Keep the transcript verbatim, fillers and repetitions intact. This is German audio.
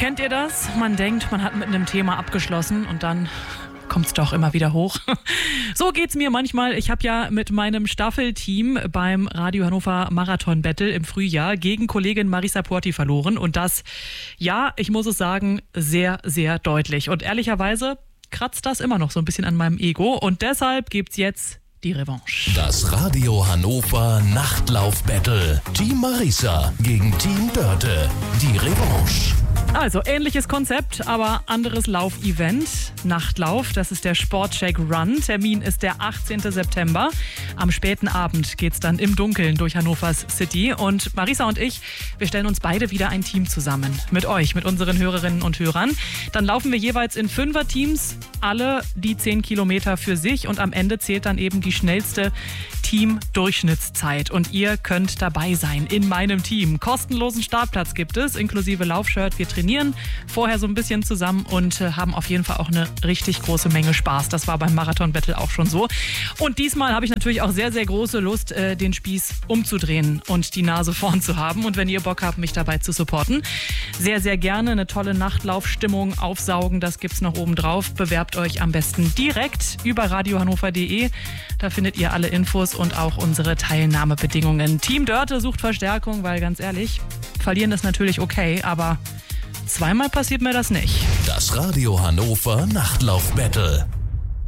Kennt ihr das? Man denkt, man hat mit einem Thema abgeschlossen und dann kommt es doch immer wieder hoch. So geht's mir manchmal. Ich habe ja mit meinem Staffelteam beim Radio Hannover Marathon Battle im Frühjahr gegen Kollegin Marisa Porti verloren. Und das, ja, ich muss es sagen, sehr, sehr deutlich. Und ehrlicherweise kratzt das immer noch so ein bisschen an meinem Ego. Und deshalb gibt's jetzt die Revanche. Das Radio Hannover Nachtlauf-Battle. Team Marisa gegen Team Dörte. Die Revanche. Also ähnliches Konzept, aber anderes Laufevent. Nachtlauf, das ist der Sportcheck Run. Termin ist der achtzehnten September. Am späten Abend geht's dann im Dunkeln durch Hannovers City. Und Marisa und ich, wir stellen uns beide wieder ein Team zusammen. Mit euch, mit unseren Hörerinnen und Hörern. Dann laufen wir jeweils in Fünferteams, alle die zehn Kilometer für sich. Und am Ende zählt dann eben die schnellste Team-Durchschnittszeit. Und ihr könnt dabei sein in meinem Team. Kostenlosen Startplatz gibt es, inklusive Laufshirt. Wir trainieren vorher so ein bisschen zusammen und äh, haben auf jeden Fall auch eine richtig große Menge Spaß. Das war beim Marathon Battle auch schon so. Und diesmal habe ich natürlich auch sehr, sehr große Lust, äh, den Spieß umzudrehen und die Nase vorn zu haben. Und wenn ihr Bock habt, mich dabei zu supporten, sehr, sehr gerne eine tolle Nachtlaufstimmung aufsaugen. Das gibt's noch oben drauf. Bewerbt euch am besten direkt über radiohannover punkt de. Da findet ihr alle Infos und auch unsere Teilnahmebedingungen. Team Dörte sucht Verstärkung, weil ganz ehrlich, verlieren ist natürlich okay, aber zweimal passiert mir das nicht. Das Radio Hannover Nachtlauf-Battle.